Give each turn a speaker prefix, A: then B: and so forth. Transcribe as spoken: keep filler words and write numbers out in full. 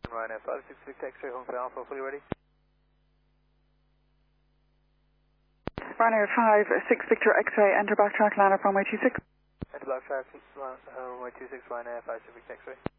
A: Ryanair five six Victor X-ray, Hong Kong Alpha, fully ready.
B: Ryanair five six Victor X-ray, enter backtrack, land up runway two six.
A: Enter backtrack, runway two six, Ryanair five six Victor X-ray.